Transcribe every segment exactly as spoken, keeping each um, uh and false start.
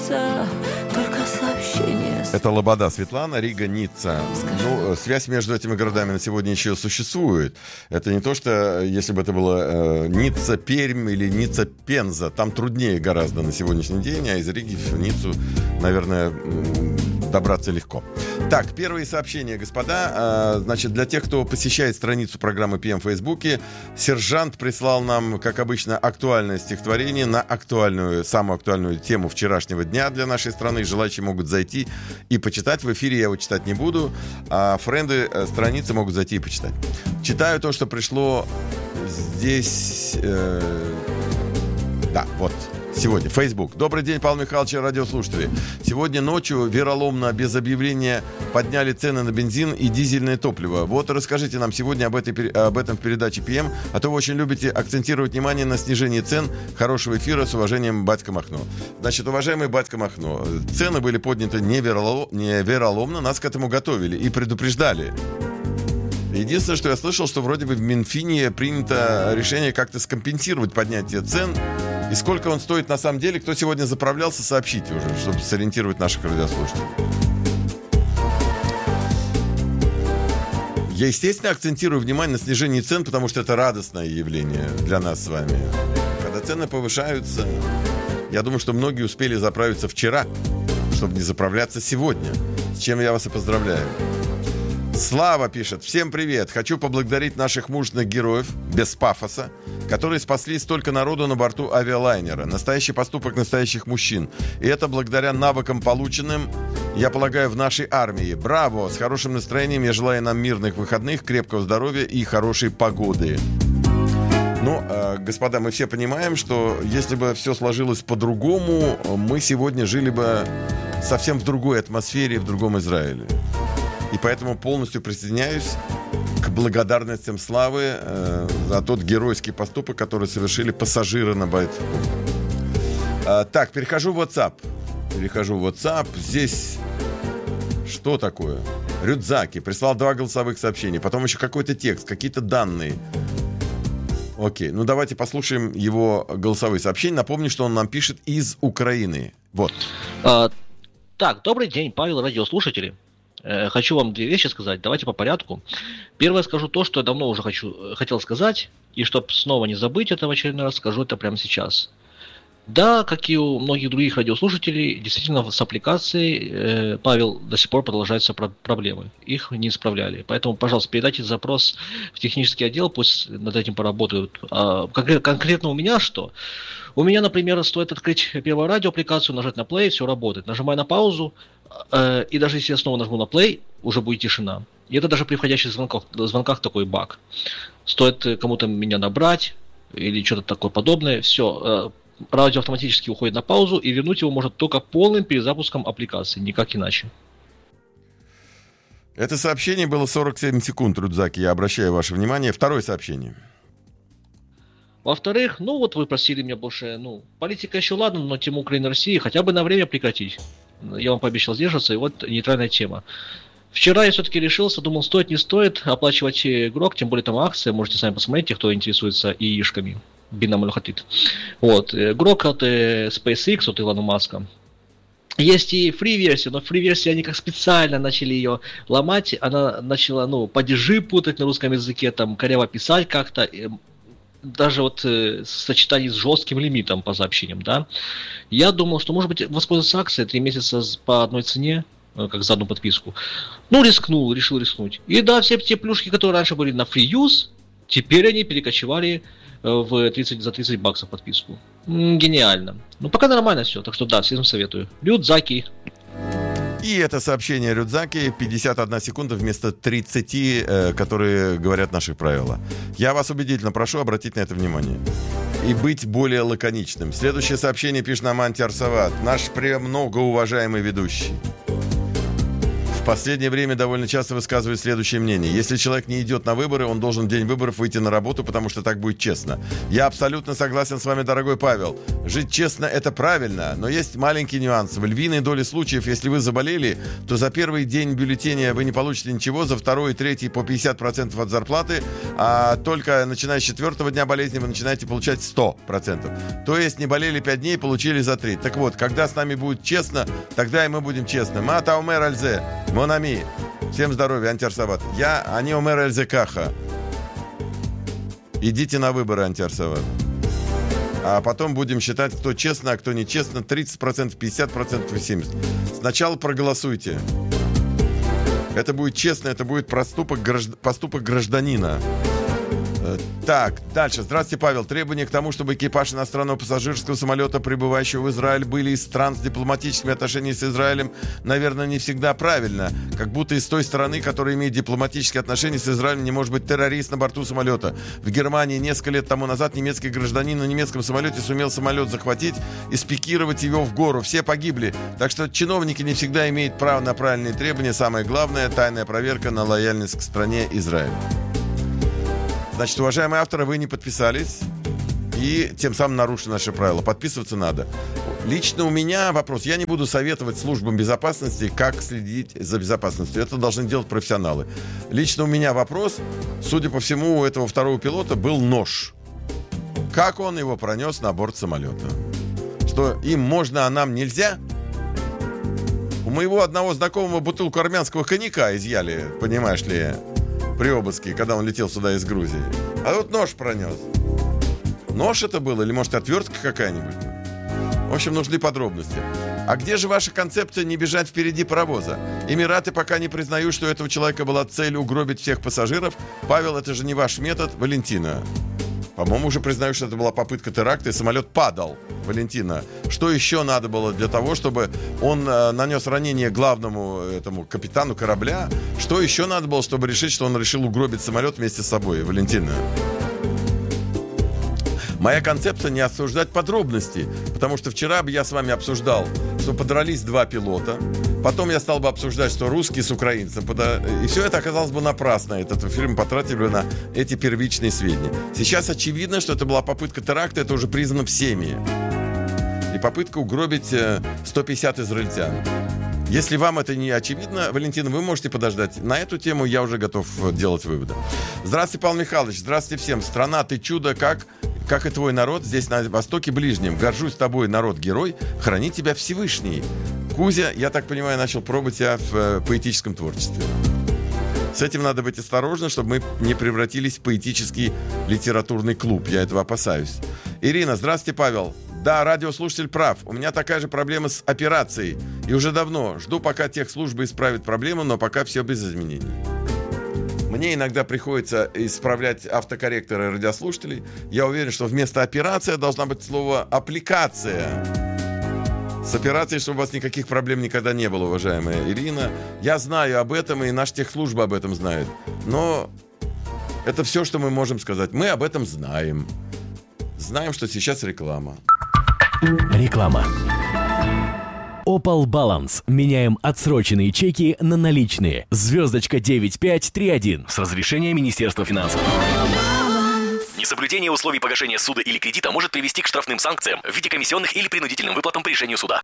Ницца, только сообщение. Это Лобода Светлана, Рига, Ницца. Ну, связь между этими городами на сегодня еще существует. Это не то, что если бы это было э, Ницца, Пермь или Ницца, Пенза. Там труднее гораздо на сегодняшний день, а из Риги в Ниццу, наверное, добраться легко. Так, первые сообщения, господа. Значит, для тех, кто посещает страницу программы пи эм в Фейсбуке, сержант прислал нам, как обычно, актуальное стихотворение на актуальную, самую актуальную тему вчерашнего дня для нашей страны. Желающие могут зайти и почитать. В эфире я его читать не буду, а френды страницы могут зайти и почитать. Читаю то, что пришло здесь... Э... Да, вот. Сегодня. Facebook. Добрый день, Павел Михайлович, радиослушатели. Сегодня ночью вероломно, без объявления, подняли цены на бензин и дизельное топливо. Вот расскажите нам сегодня об, этой, об этом в передаче пи эм, а то вы очень любите акцентировать внимание на снижении цен. Хорошего эфира, с уважением, Батька Махно. Значит, уважаемый Батька Махно, цены были подняты не вероломно, нас к этому готовили и предупреждали. Единственное, что я слышал, что вроде бы в Минфине принято решение как-то скомпенсировать поднятие цен. И сколько он стоит на самом деле, кто сегодня заправлялся, сообщите уже, чтобы сориентировать наших радиослушателей. Я, естественно, акцентирую внимание на снижении цен, потому что это радостное явление для нас с вами. Когда цены повышаются, я думаю, что многие успели заправиться вчера, чтобы не заправляться сегодня, с чем я вас и поздравляю. Слава пишет: всем привет, хочу поблагодарить наших мужественных героев, без пафоса, которые спасли столько народу на борту авиалайнера. Настоящий поступок настоящих мужчин. И это благодаря навыкам, полученным, я полагаю, в нашей армии. Браво! С хорошим настроением я желаю нам мирных выходных, крепкого здоровья и хорошей погоды. Ну, э, господа, мы все понимаем, что если бы все сложилось по-другому, мы сегодня жили бы совсем в другой атмосфере, в другом Израиле. И поэтому полностью присоединяюсь к благодарностям славы э, за тот геройский поступок, который совершили пассажиры на Байтфу. А, так, перехожу в WhatsApp. Перехожу в WhatsApp. Здесь что такое? Рюдзаки прислал два голосовых сообщения. Потом еще какой-то текст, какие-то данные. Окей, ну давайте послушаем его голосовые сообщения. Напомню, что он нам пишет из Украины. Вот. А, так, добрый день, Павел, радиослушатели. Хочу вам две вещи сказать, давайте по порядку. Первое, скажу то, что я давно уже хочу, хотел сказать, и чтобы снова не забыть это в очередной раз, скажу это прямо сейчас. Да, как и у многих других радиослушателей, действительно с аппликацией э, Павел до сих пор продолжаются про- проблемы. Их не исправляли. Поэтому, пожалуйста, передайте запрос в технический отдел, пусть над этим поработают. А, конкрет- конкретно у меня что? У меня, например, стоит открыть Первое радио аппликацию, нажать на play, все работает. Нажимаю на паузу, э, и даже если я снова нажму на play, уже будет тишина. И это даже при входящих звонках, звонках такой баг. Стоит кому-то меня набрать или что-то такое подобное, все, э, радио автоматически уходит на паузу, и вернуть его может только полным перезапуском аппликации, никак иначе. Это сообщение было сорок семь секунд, Рюдзаки, я обращаю ваше внимание. Второе сообщение. Во-вторых, ну вот вы просили меня больше, ну, политика еще ладно, но тему Украины и России хотя бы на время прекратить. Я вам пообещал сдержаться, и вот нейтральная тема. Вчера я все-таки решился, думал, стоит, не стоит оплачивать грок, тем более там акция, можете сами посмотреть, те, кто интересуется яишками. Бинам Аль-Хатит. Вот. Грок от SpaceX, от Илона Маска. Есть и фри-версия, но фри-версия они как специально начали ее ломать. Она начала, ну, падежи путать на русском языке, там, коряво писать как-то. Даже вот э, в сочетании с жестким лимитом по сообщениям, да. Я думал, что, может быть, воспользоваться акцией три месяца по одной цене, как за одну подписку. Ну, рискнул, решил рискнуть. И да, все те плюшки, которые раньше были на free use, теперь они перекочевали в тридцать, за тридцать баксов подписку. М-м, гениально. Ну, пока нормально все, так что да, всем советую. Рюдзаки. И это сообщение Рюдзаки, пятьдесят одна секунда вместо тридцати, э, которые говорят наши правила. Я вас убедительно прошу обратить на это внимание. И быть более лаконичным. Следующее сообщение пишет нам Анти Арсават, наш премного уважаемый ведущий. В последнее время довольно часто высказывают следующее мнение. Если человек не идет на выборы, он должен в день выборов выйти на работу, потому что так будет честно. Я абсолютно согласен с вами, дорогой Павел. Жить честно – это правильно, но есть маленький нюанс. В львиной доле случаев, если вы заболели, то за первый день бюллетеня вы не получите ничего, за второй и третий по пятьдесят процентов от зарплаты, а только начиная с четвертого дня болезни вы начинаете получать сто процентов. То есть не болели пять дней, получили за три. Так вот, когда с нами будет честно, тогда и мы будем честны. Мата умер альзе, монами. Всем здоровья, Антиарсават. Я, они умер альзе каха. Идите на выборы, Антиарсават. А потом будем считать, кто честно, а кто нечестно. тридцать процентов, пятьдесят процентов и семьдесят процентов. Сначала проголосуйте. Это будет честно, это будет проступок, гражд... поступок гражданина. Так, дальше. Здравствуйте, Павел. Требования к тому, чтобы экипаж иностранного пассажирского самолета, прибывающего в Израиль, были из стран с дипломатическими отношениями с Израилем, наверное, не всегда правильно. Как будто из той стороны, которая имеет дипломатические отношения с Израилем, не может быть террорист на борту самолета. В Германии несколько лет тому назад немецкий гражданин на немецком самолете сумел самолет захватить и спикировать его в гору. Все погибли. Так что чиновники не всегда имеют право на правильные требования. Самое главное — тайная проверка на лояльность к стране Израиль. Значит, уважаемые авторы, вы не подписались и тем самым нарушили наши правила. Подписываться надо. Лично у меня вопрос. Я не буду советовать службам безопасности, как следить за безопасностью. Это должны делать профессионалы. Лично у меня вопрос. Судя по всему, у этого второго пилота был нож. Как он его пронес на борт самолета? Что им можно, а нам нельзя? У моего одного знакомого бутылку армянского коньяка изъяли, понимаешь ли, при обыске, когда он летел сюда из Грузии. А вот нож пронес. Нож это был или, может, отвертка какая-нибудь? В общем, нужны подробности. А где же ваша концепция не бежать впереди паровоза? Эмираты пока не признают, что у этого человека была цель угробить всех пассажиров. Павел, это же не ваш метод. Валентина. По-моему, уже признают, что это была попытка теракта, и самолет падал. Валентина, что еще надо было для того, чтобы он э, нанес ранение главному этому капитану корабля? Что еще надо было, чтобы решить, что он решил угробить самолет вместе с собой? Валентина. Моя концепция — не обсуждать подробности, потому что вчера бы я с вами обсуждал, что подрались два пилота, потом я стал бы обсуждать, что русские с украинцем, и все это оказалось бы напрасно. Этот фильм потратили бы на эти первичные сведения. Сейчас очевидно, что это была попытка теракта, это уже признано всеми. И попытка угробить сто пятьдесят израильтян. Если вам это не очевидно, Валентина, вы можете подождать. На эту тему я уже готов делать выводы. Здравствуйте, Павел Михайлович. Здравствуйте всем. Страна, ты чудо, как... Как и твой народ здесь на Востоке Ближнем. Горжусь тобой, народ-герой. Храни тебя Всевышний. Кузя, я так понимаю, начал пробовать себя в э, поэтическом творчестве. С этим надо быть осторожным, чтобы мы не превратились в поэтический литературный клуб. Я этого опасаюсь. Ирина, здравствуйте, Павел. Да, радиослушатель прав. У меня такая же проблема с операцией. И уже давно. Жду, пока техслужба исправит проблему, но пока все без изменений. Мне иногда приходится исправлять автокорректоры радиослушателей. Я уверен, что вместо операция должна быть слово аппликация. С операцией, чтобы у вас никаких проблем никогда не было, уважаемая Ирина. Я знаю об этом, и наша техслужба об этом знает. Но это все, что мы можем сказать. Мы об этом знаем. Знаем, что сейчас реклама. Реклама. Opal Balance. Меняем отсроченные чеки на наличные. Звездочка девять пять три один. С разрешения Министерства финансов. Несоблюдение условий погашения суда или кредита может привести к штрафным санкциям в виде комиссионных или принудительным выплатам по решению суда.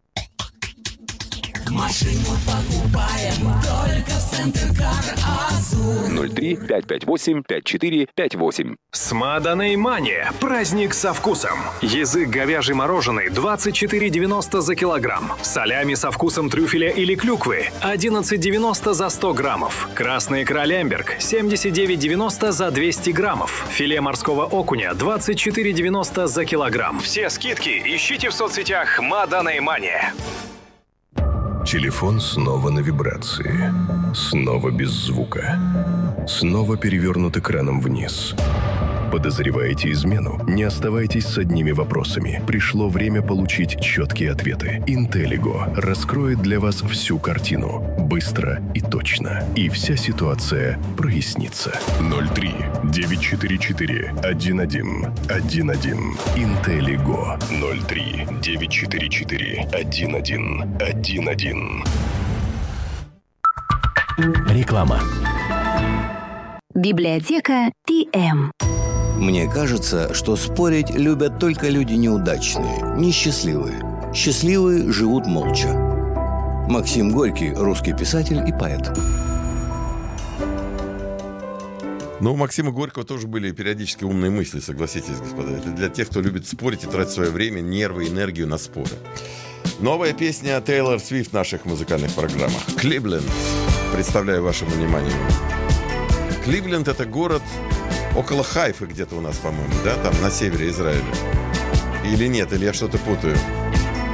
Машину покупаем только в Центр-Кар Азур. ноль три пять пять восемь пять четыре пять восемь. Смаданой Мани. Праздник со вкусом. Язык говяжий мороженый двадцать четыре девяносто за килограмм. Солями со вкусом трюфеля или клюквы одиннадцать девяносто за сто граммов. Красный икра Лемберг семьдесят девять девяносто за двести граммов. Филе морского окуня двадцать четыре девяносто за килограмм. Все скидки ищите в соцсетях Маданой Мани. Телефон снова на вибрации. Снова без звука. Снова перевернут экраном вниз. Подозреваете измену? Не оставайтесь с одними вопросами. Пришло время получить четкие ответы. Интеллиго раскроет для вас всю картину. Быстро и точно. И вся ситуация прояснится. ноль три девять четыре четыре один один один один. Интеллиго. ноль три девять четыре четыре один один один один. Реклама. Библиотека Ти Эм. Мне кажется, что спорить любят только люди неудачные, несчастливые. Счастливые живут молча. Максим Горький, русский писатель и поэт. Но у Максима Горького тоже были периодически умные мысли, согласитесь, господа. Это для тех, кто любит спорить и тратить свое время, нервы, энергию на споры. Новая песня Тейлор Свифт в наших музыкальных программах. «Кливленд». Представляю вашему вниманию. Кливленд — это город около Хайфы где-то у нас, по-моему, да? Там на севере Израиля. Или нет, или я что-то путаю.